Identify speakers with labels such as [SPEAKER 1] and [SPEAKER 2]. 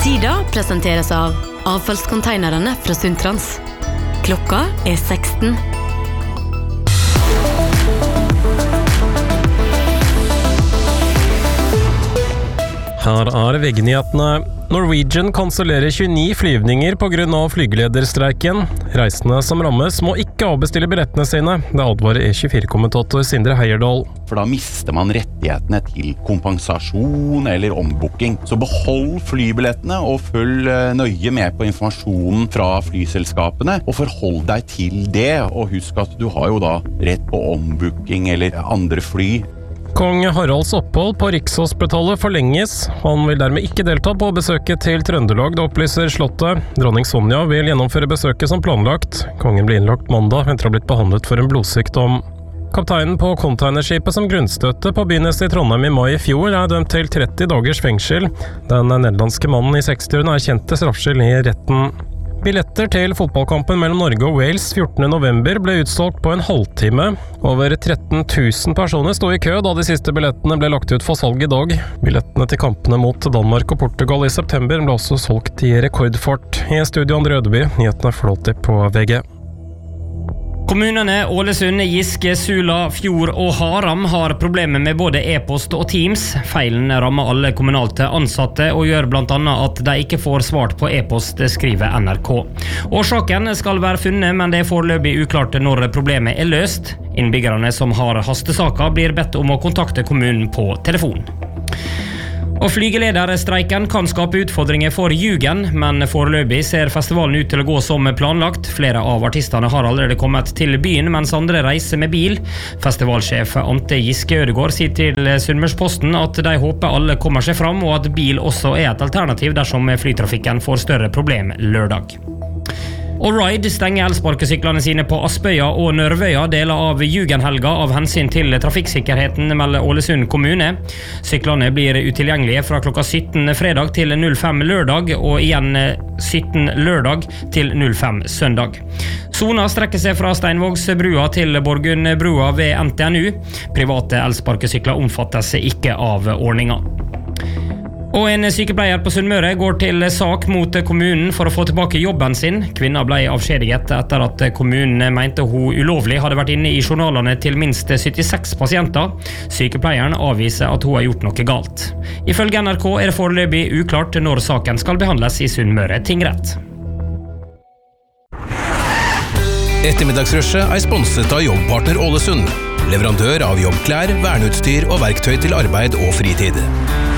[SPEAKER 1] Tida presenteres av avfallskonteinerne fra Sundtrans. Klokka 16.
[SPEAKER 2] Her VG-nyhetene. Norwegian kansellerer 29 flyvninger på grunn av flygelederstreiken. Reisende som rammes må ikke avbestille billettene sine. Det advarer E24-kommentator Sindre Heierdal.
[SPEAKER 3] For da mister man rettighetene til kompensasjon eller ombooking. Så behold flybillettene og følg nøye med på informasjonen fra flyselskapene, og forhold deg til det. Og husk at du har jo da rett på ombooking eller andre fly.
[SPEAKER 2] Kong Haralds opphold på Rikshospitalet forlenges. Han vil dermed ikke delta på besøket til Trøndelag, det opplyser Slottet. Dronning Sonja vil gjennomføre besøket som planlagt. Kongen ble innlagt mandag etter å ha blitt behandlet for en blodsykdom. Kapteinen på containerskipet som grunnstøtte på Bynes i Trondheim i mai i fjor er dømt til 30 dagers fengsel. Den nederlandske mannen i 60-årene er kjent til straffskyld i retten. Billetter til fotballkampen mellom Norge og Wales 14. november ble utsolgt på en halvtime. Over 13 000 personer stod i kø da de siste billettene ble lagt ut for salg i dag. Billettene til kampene mot Danmark og Portugal i september ble også solgt i rekordfart. I studio Andre Ødeby, nyhetene flåter på VG.
[SPEAKER 4] Kommunene Ålesund, Giske, Sula, Fjord og Haram har problemer med både e-post og Teams. Feilen rammer alle kommunalte ansatte og gjør blant annet at de ikke får svart på e-post, skriver NRK. Årsaken skal være funnet, men det er foreløpig uklart når problemet er løst. Innbyggerne som har hastesaker blir bedt om å kontakte kommunen på telefon. Og flygelederstreiken kan skape utfordringer for Jugen, men foreløpig ser festivalen ut til å gå som planlagt. Flere av artistene har allerede kommet til byen, mens andre reiser med bil. Festivalsjef Ante Giske Ødegård sier til Sunnmørsposten at de håper alle kommer seg fram, og at bil også er et alternativ dersom flytrafikken får større problem lørdag. Og Ride stenger elsparkesyklene sine på Aspøya og Nørvøya deler av Jugenhelga av hensyn til trafikksikkerheten melder Ålesund kommune. Syklene blir utilgjengelige fra klokka 17 fredag til 05 lørdag, og igjen 17 lørdag til 05 søndag. Sona strekker seg fra Steinvågsbrua til Borgundbrua ved NTNU. Private elsparkesykler omfattes ikke av ordningen. Og en sykepleier på Sunnmøre går til sak mot kommunen for å få tilbake jobben sin. Kvinna ble avskjediget etter at kommunen mente hun ulovlig hadde vært inne i journalene til minst 76 pasienter. Sykepleieren avviser at hun har gjort noe galt. Ifølge NRK er det foreløpig uklart når saken skal behandles i Sunnmøre tingrett.
[SPEAKER 5] Ettermiddagsrushet er sponset av Jobbpartner Ålesund. Leverandør av jobbklær, verneutstyr og verktøy til arbeid og fritid.